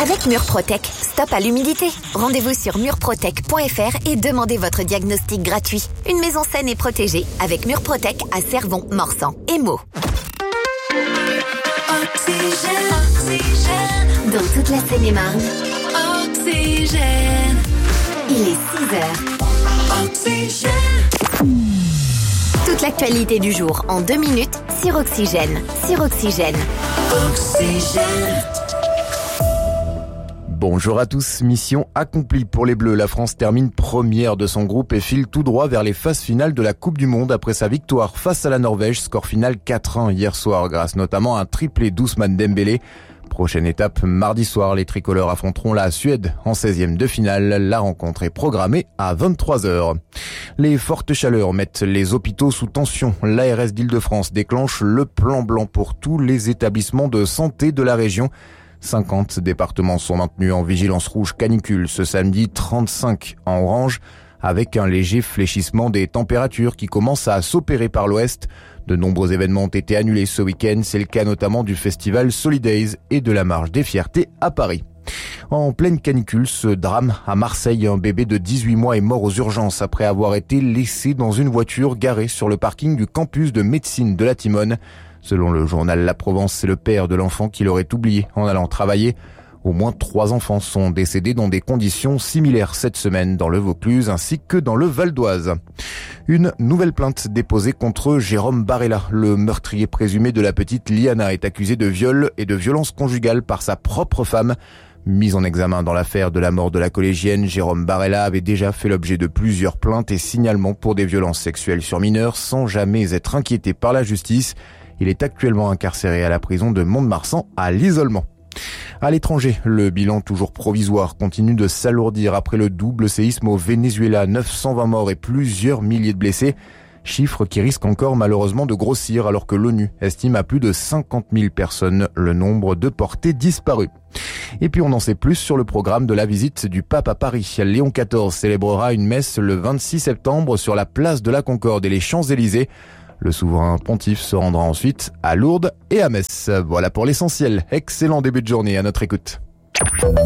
Avec Murprotec, stop à l'humidité. Rendez-vous sur murprotec.fr et demandez votre diagnostic gratuit. Une maison saine et protégée avec Murprotec à Cervon, Morsan et Meaux. Oxygène, oxygène. Dans toute la Seine-et-Marne, Oxygène. il est 6h. Oxygène. Toute l'actualité du jour en 2 minutes sur Oxygène. Sur Oxygène. Oxygène. Bonjour à tous, mission accomplie pour les Bleus. La France termine première de son groupe et file tout droit vers les phases finales de la Coupe du Monde après sa victoire face à la Norvège. Score final 4-1 hier soir grâce notamment à un triplé d'Ousmane Dembélé. Prochaine étape, mardi soir, les tricolores affronteront la Suède en 16e de finale. La rencontre est programmée à 23h. Les fortes chaleurs mettent les hôpitaux sous tension. L'ARS d'Île-de-France déclenche le plan blanc pour tous les établissements de santé de la région. 50 départements sont maintenus en vigilance rouge canicule ce samedi, 35 en orange, avec un léger fléchissement des températures qui commence à s'opérer par l'ouest. De nombreux événements ont été annulés ce week-end, c'est le cas notamment du festival Solidays et de la Marche des Fiertés à Paris. En pleine canicule, ce drame à Marseille, un bébé de 18 mois est mort aux urgences après avoir été laissé dans une voiture garée sur le parking du campus de médecine de la Timone. Selon le journal La Provence, c'est le père de l'enfant qui l'aurait oublié en allant travailler. Au moins 3 enfants sont décédés dans des conditions similaires cette semaine dans le Vaucluse ainsi que dans le Val d'Oise. Une nouvelle plainte déposée contre Jérôme Barella. Le meurtrier présumé de la petite Liana est accusé de viol et de violence conjugale par sa propre femme. Mis en examen dans l'affaire de la mort de la collégienne, Jérôme Barella avait déjà fait l'objet de plusieurs plaintes et signalements pour des violences sexuelles sur mineurs sans jamais être inquiété par la justice. Il est actuellement incarcéré à la prison de Mont-de-Marsan à l'isolement. À l'étranger, le bilan toujours provisoire continue de s'alourdir après le double séisme au Venezuela, 920 morts et plusieurs milliers de blessés. Chiffre qui risque encore malheureusement de grossir alors que l'ONU estime à plus de 50 000 personnes le nombre de portés disparus. Et puis on en sait plus sur le programme de la visite du pape à Paris. Léon XIV célébrera une messe le 26 septembre sur la place de la Concorde et les Champs-Élysées. Le souverain pontife se rendra ensuite à Lourdes et à Metz. Voilà pour l'essentiel. Excellent début de journée à notre écoute.